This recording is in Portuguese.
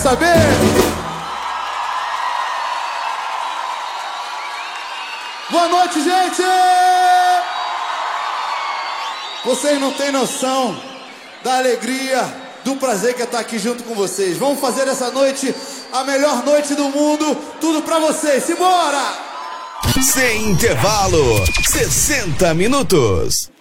saber? Boa noite, gente! Vocês não têm noção da alegria, do prazer que é estar aqui junto com vocês. Vamos fazer dessa noite a melhor noite do mundo. Tudo pra vocês. Simbora! Sem intervalo, 60 minutos.